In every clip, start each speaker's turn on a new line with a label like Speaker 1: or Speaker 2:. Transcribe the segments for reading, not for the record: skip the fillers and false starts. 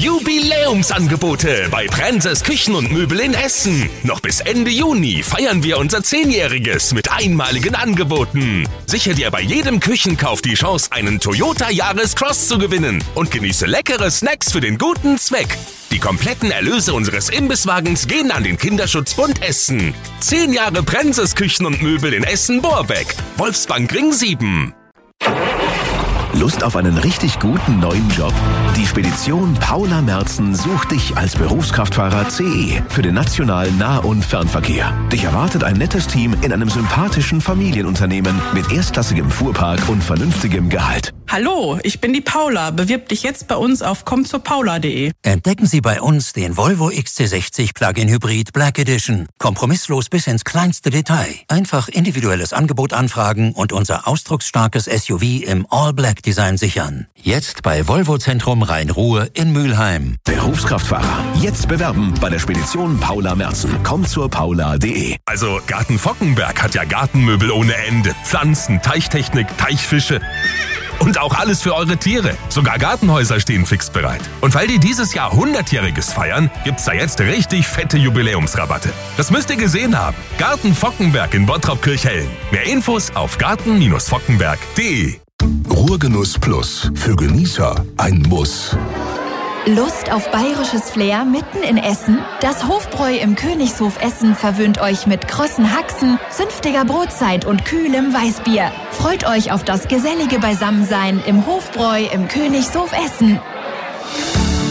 Speaker 1: Jubiläumsangebote bei Prenses Küchen und Möbel in Essen. Noch bis Ende Juni feiern wir unser 10-jähriges mit einmaligen Angeboten. Sichere dir bei jedem Küchenkauf die Chance, einen Toyota Yaris Cross zu gewinnen und genieße leckere Snacks für den guten Zweck. Die kompletten Erlöse unseres Imbisswagens gehen an den Kinderschutzbund Essen. 10 Jahre Prenses Küchen und Möbel in Essen-Borbeck. Wolfsbankring 7.
Speaker 2: Lust auf einen richtig guten neuen Job? Die Spedition Paula Merzen sucht dich als Berufskraftfahrer CE für den nationalen Nah- und Fernverkehr. Dich erwartet ein nettes Team in einem sympathischen Familienunternehmen mit erstklassigem Fuhrpark und vernünftigem Gehalt.
Speaker 3: Hallo, ich bin die Paula. Bewirb dich jetzt bei uns auf kommzurpaula.de.
Speaker 4: Entdecken Sie bei uns den Volvo XC60 Plug-in Hybrid Black Edition. Kompromisslos bis ins kleinste Detail. Einfach individuelles Angebot anfragen und unser ausdrucksstarkes SUV im All-Black-Design sichern. Jetzt bei Volvo Zentrum Rhein-Ruhr in Mülheim.
Speaker 2: Berufskraftfahrer. Jetzt bewerben bei der Spedition Paula Merzen. Kommzurpaula.de.
Speaker 1: Also Garten Fockenberg hat ja Gartenmöbel ohne Ende. Pflanzen, Teichtechnik, Teichfische. Und auch alles für eure Tiere. Sogar Gartenhäuser stehen fix bereit. Und weil die dieses Jahr 100-jähriges feiern, gibt's da jetzt richtig fette Jubiläumsrabatte. Das müsst ihr gesehen haben. Garten Fockenberg in Bottrop-Kirchhellen. Mehr Infos auf garten-fockenberg.de.
Speaker 5: Ruhrgenuss Plus. Für Genießer ein Muss.
Speaker 6: Lust auf bayerisches Flair mitten in Essen? Das Hofbräu im Königshof Essen verwöhnt euch mit krossen Haxen, zünftiger Brotzeit und kühlem Weißbier. Freut euch auf das gesellige Beisammensein im Hofbräu im Königshof Essen.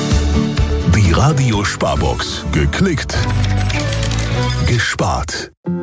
Speaker 5: Die Radio Sparbox. Geklickt. Gespart.